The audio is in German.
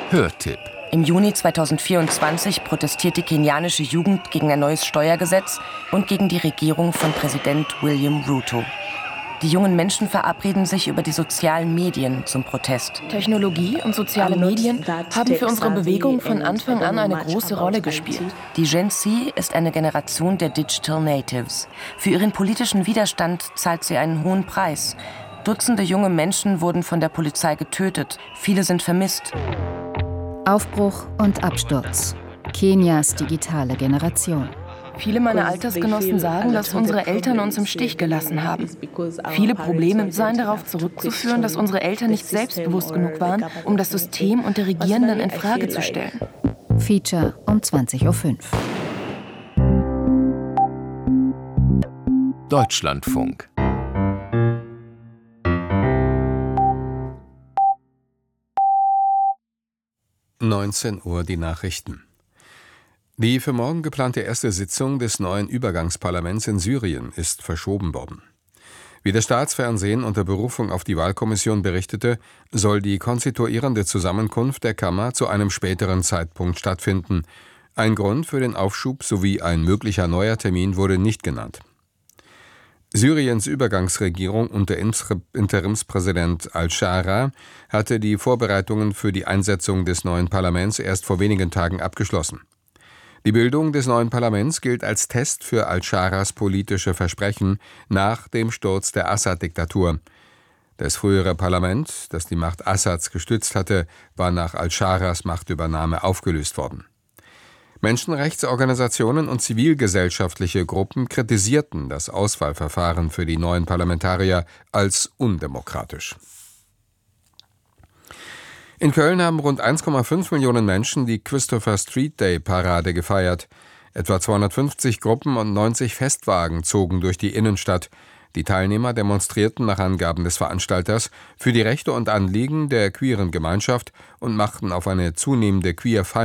Hörtipp. Im Juni 2024 protestiert die kenianische Jugend gegen ein neues Steuergesetz und gegen die Regierung von Präsident William Ruto. Die jungen Menschen verabreden sich über die sozialen Medien zum Protest. Technologie und soziale Medien haben für unsere Bewegung von Anfang an eine große Rolle gespielt. Die Gen Z ist eine Generation der Digital Natives. Für ihren politischen Widerstand zahlt sie einen hohen Preis. Dutzende junge Menschen wurden von der Polizei getötet. Viele sind vermisst. Aufbruch und Absturz. Kenias digitale Generation. Viele meiner Altersgenossen sagen, dass unsere Eltern uns im Stich gelassen haben. Viele Probleme seien darauf zurückzuführen, dass unsere Eltern nicht selbstbewusst genug waren, um das System und die Regierenden in Frage zu stellen. Feature um 20:05 Uhr. Deutschlandfunk. Uhr die Nachrichten. Die für morgen geplante erste Sitzung des neuen Übergangsparlaments in Syrien ist verschoben worden. Wie das Staatsfernsehen unter Berufung auf die Wahlkommission berichtete, soll die konstituierende Zusammenkunft der Kammer zu einem späteren Zeitpunkt stattfinden. Ein Grund für den Aufschub sowie ein möglicher neuer Termin wurde nicht genannt. Syriens Übergangsregierung unter Interimspräsident al-Shara hatte die Vorbereitungen für die Einsetzung des neuen Parlaments erst vor wenigen Tagen abgeschlossen. Die Bildung des neuen Parlaments gilt als Test für al-Sharas politische Versprechen nach dem Sturz der Assad-Diktatur. Das frühere Parlament, das die Macht Assads gestützt hatte, war nach al-Sharas Machtübernahme aufgelöst worden. Menschenrechtsorganisationen und zivilgesellschaftliche Gruppen kritisierten das Auswahlverfahren für die neuen Parlamentarier als undemokratisch. In Köln haben rund 1,5 Millionen Menschen die Christopher Street Day Parade gefeiert. Etwa 250 Gruppen und 90 Festwagen zogen durch die Innenstadt. Die Teilnehmer demonstrierten nach Angaben des Veranstalters für die Rechte und Anliegen der queeren Gemeinschaft und machten auf eine zunehmende